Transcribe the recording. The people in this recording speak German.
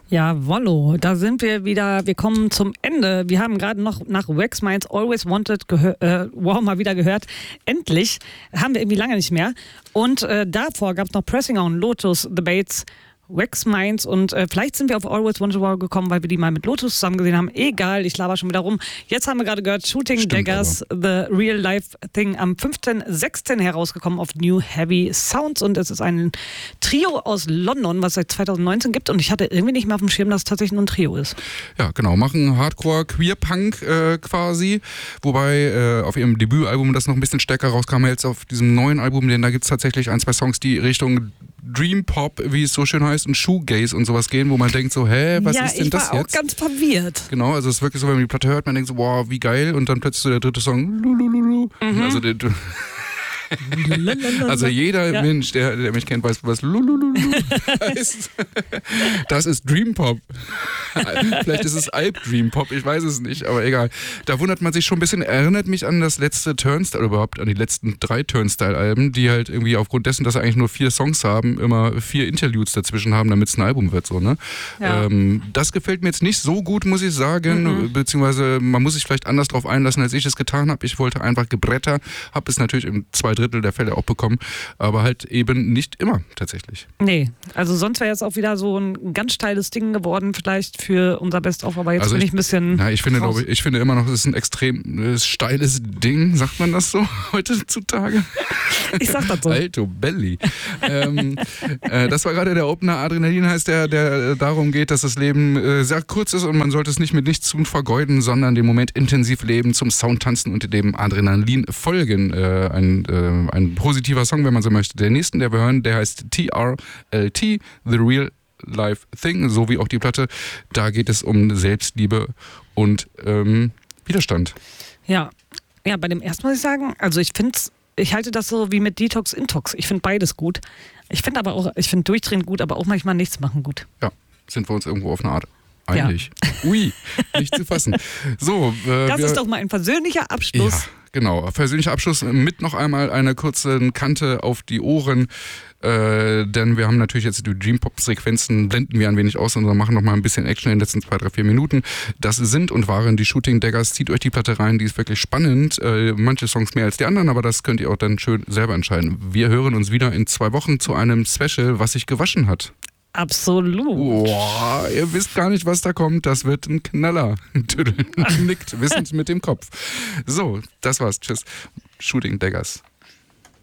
Jawollo, da sind wir wieder. Wir kommen zum Ende. Wir haben gerade noch nach Wax Minds Always Wanted mal wieder gehört. Endlich. Haben wir irgendwie lange nicht mehr. Und davor gab es noch Pressing On, Lotus, The Bates, Wax Minds und vielleicht sind wir auf Always Wanted gekommen, weil wir die mal mit Lotus zusammen gesehen haben. Egal, ich laber schon wieder rum. Jetzt haben wir gerade gehört, Shooting Daggers, The Real Life Thing, am 15.06. herausgekommen auf New Heavy Sounds und es ist ein Trio aus London, was es seit 2019 gibt und ich hatte irgendwie nicht mehr auf dem Schirm, dass es tatsächlich nur ein Trio ist. Ja, genau, machen Hardcore, Queer-Punk quasi, wobei auf ihrem Debütalbum das noch ein bisschen stärker rauskam, jetzt auf diesem neuen Album, denn da gibt es tatsächlich ein, zwei Songs, die Richtung Dream Pop, wie es so schön heißt, und Shoegaze und sowas gehen, wo man denkt so, was ist denn das jetzt? Ja, ich war auch ganz verwirrt. Genau, also es ist wirklich so, wenn man die Platte hört, man denkt so, wow, wie geil, und dann plötzlich so der dritte Song, lulululu. Also also jeder Mensch, der mich kennt, weiß, was lulululu heißt. Das ist Dream Pop. Vielleicht ist es Alp Dream Pop, ich weiß es nicht, aber egal. Da wundert man sich schon ein bisschen, erinnert mich an das letzte Turnstile, oder überhaupt an die letzten 3 Turnstile-Alben, die halt irgendwie aufgrund dessen, dass sie eigentlich nur 4 Songs haben, immer 4 Interludes dazwischen haben, damit es ein Album wird, so, ne? Ja. Das gefällt mir jetzt nicht so gut, muss ich sagen, beziehungsweise man muss sich vielleicht anders drauf einlassen, als ich es getan habe. Ich wollte einfach Gebretter, habe es natürlich im 2/3 der Fälle auch bekommen, aber halt eben nicht immer tatsächlich. Nee, also sonst wäre jetzt auch wieder so ein ganz steiles Ding geworden, vielleicht für unser Best-of, aber jetzt bin ich ein bisschen. Na, ich finde immer noch, es ist ein extrem steiles Ding, sagt man das so heutzutage? Ich sag das so. Alto Belli. Das war gerade der Opener. Adrenalin heißt der darum geht, dass das Leben sehr kurz ist und man sollte es nicht mit nichts tun vergeuden, sondern den Moment intensiv leben, zum Sound tanzen und dem Adrenalin folgen. Ein positiver Song, wenn man so möchte. Der nächsten, der wir hören, der heißt TRLT, The Real Life Thing, so wie auch die Platte. Da geht es um Selbstliebe und Widerstand. Ja, bei dem ersten muss ich sagen, also ich halte das so wie mit Detox, Intox. Ich finde beides gut. Ich finde Durchdrehen gut, aber auch manchmal nichts machen gut. Ja, sind wir uns irgendwo auf eine Art einig. Ja. Ui, nicht zu fassen. So, das ist doch mal ein persönlicher Abschluss. Ja, genau. Persönlicher Abschluss mit noch einmal einer kurzen Kante auf die Ohren. Denn wir haben natürlich jetzt die Dream-Pop-Sequenzen, blenden wir ein wenig aus und machen noch mal ein bisschen Action in den letzten 2, 3, 4 Minuten. Das sind und waren die Shooting Daggers. Zieht euch die Platte rein, die ist wirklich spannend. Manche Songs mehr als die anderen, aber das könnt ihr auch dann schön selber entscheiden. Wir hören uns wieder in 2 Wochen zu einem Special, was sich gewaschen hat. Absolut. Boah, ihr wisst gar nicht, was da kommt. Das wird ein Knaller. Nickt wissend mit dem Kopf. So, das war's. Tschüss. Shooting Daggers.